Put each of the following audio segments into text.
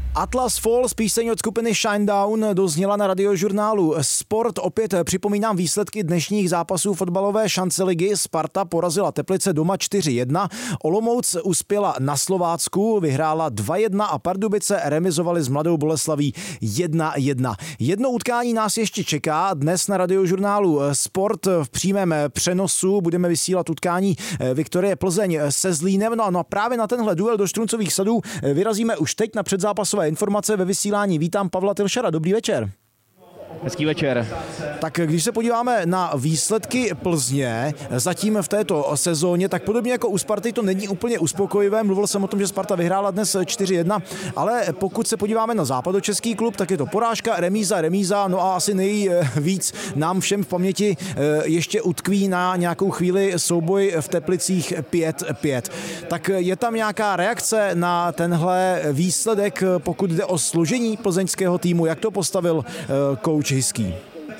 Atlas Falls, píseň od skupiny Shinedown, dozněla na Radiožurnálu Sport. Opět připomínám výsledky dnešních zápasů fotbalové šanceligy. Sparta porazila Teplice doma 4-1, Olomouc uspěla na Slovácku, vyhrála 2-1 a Pardubice remizovali s Mladou Boleslaví 1-1. Jedno utkání nás ještě čeká. Dnes na Radiožurnálu Sport v přímém přenosu budeme vysílat utkání Viktorie Plzeň se Zlínem. No a právě na tenhle duel do Štruncových sadů vyrazíme už teď na předzápasové informace ve vysílání. Vítám Pavla Tilšara. Dobrý večer. Hezký večer. Tak když se podíváme na výsledky Plzně zatím v této sezóně, tak podobně jako u Sparty to není úplně uspokojivé. Mluvil jsem o tom, že Sparta vyhrála dnes 4-1, ale pokud se podíváme na západočeský klub, tak je to porážka, remíza, no a asi nejvíc nám všem v paměti ještě utkví na nějakou chvíli souboj v Teplicích 5-5. Tak je tam nějaká reakce na tenhle výsledek, pokud jde o složení plzeňského týmu, jak to postavil kouč Hyský?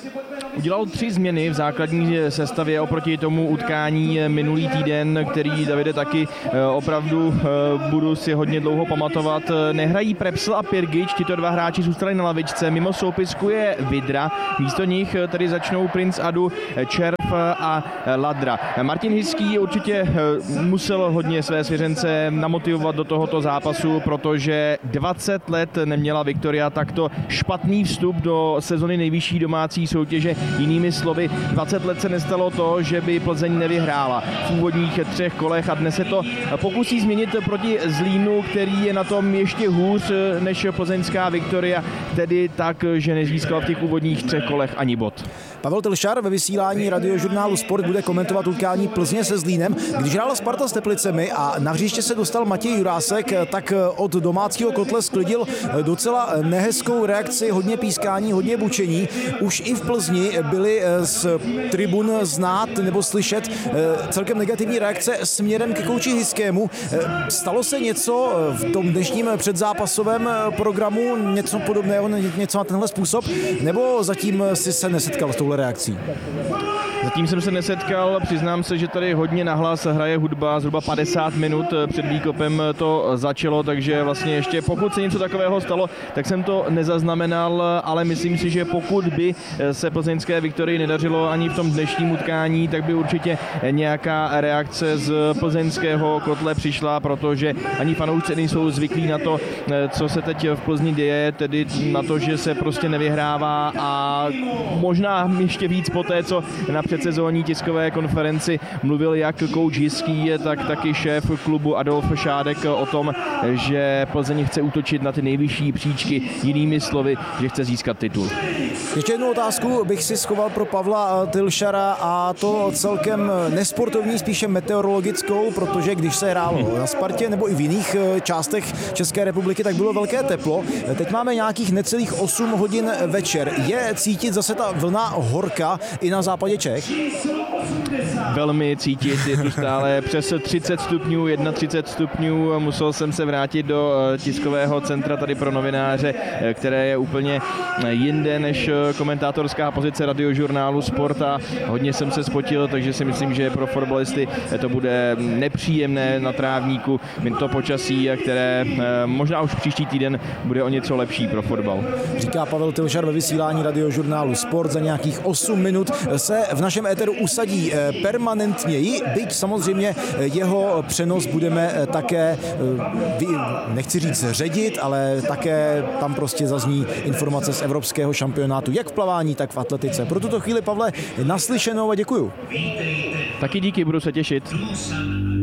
Udělal 3 změny v základní sestavě oproti tomu utkání minulý týden, který, Davide, taky opravdu budu si hodně dlouho pamatovat. Nehrají Prepsl a Pirgič, tito dva hráči zůstali na lavičce. Mimo soupisku je Vidra, místo nich tedy začnou Prince Adu, Červ a Ladra. Martin Hyský určitě musel hodně své svěřence namotivovat do tohoto zápasu, protože 20 let neměla Viktoria takto špatný vstup do sezony nejvyšší domácí soutěže. Jinými slovy, 20 let se nestalo to, že by Plzeň nevyhrála v úvodních 3 kolech a dnes se to pokusí změnit proti Zlínu, který je na tom ještě hůř než plzeňská Viktoria, tedy tak, že nezískal v těch úvodních 3 kolech ani bod. Pavel Tilšar ve vysílání Radiožurnálu Sport bude komentovat utkání Plzně se Zlínem. Když hrála Sparta s Teplicemi a na hřiště se dostal Matěj Jurásek, tak od domácího kotle sklidil docela nehezkou reakci, hodně pískání, hodně bučení. Už i v Plzni byly z tribun znát nebo slyšet celkem negativní reakce směrem ke kouči Hyskému. Stalo se něco v tom dnešním předzápasovém programu, něco podobného, něco na tenhle způsob, nebo zatím si se nesetkal s touhle reakcí? Zatím jsem se nesetkal, přiznám se, že tady hodně nahlas hraje hudba, zhruba 50 minut před výkopem to začalo, takže vlastně ještě pokud se něco takového stalo, tak jsem to nezaznamenal, ale myslím si, že pokud by se plzeňské Viktorii nedařilo ani v tom dnešním utkání, tak by určitě nějaká reakce z plzeňského kotle přišla, protože ani fanoušci nejsou zvyklí na to, co se teď v Plzni děje, tedy na to, že se prostě nevyhrává a možná ještě víc po té, co na předsezónní tiskové konferenci mluvil jak kouč Hyský, tak taky šéf klubu Adolf Šádek o tom, že Plzeň chce útočit na ty nejvyšší příčky, jinými slovy, že chce získat titul. Ještě jednu otázku bych si schoval pro Pavla Tilšara a to celkem nesportovní, spíše meteorologickou, protože když se hrálo na Spartě nebo i v jiných částech České republiky, tak bylo velké teplo. Teď máme nějakých necelých 8 hodin večer. Je cítit zase ta vlna horka i na západě Čech? Velmi cítit, je tu stále přes 30 stupňů, 31 stupňů. Musel jsem se vrátit do tiskového centra tady pro novináře, které je úplně jinde než komentátorská pozice Radiožurnálu Sport a hodně jsem se spotil, takže si myslím, že pro fotbalisty to bude nepříjemné na trávníku. To počasí, které možná už příští týden bude o něco lepší pro fotbal. Říká Pavel Tilšar ve vysílání Radiožurnálu Sport. Za nějakých 8 minut se v našem éteru usadí permanentněji, byť samozřejmě jeho přenos budeme také, nechci říct ředit, ale také tam prostě zazní informace z evropského šampionátu, jak v plavání, tak v atletice. Pro tuto chvíli, Pavle, naslyšenou a děkuju. Taky díky, budu se těšit.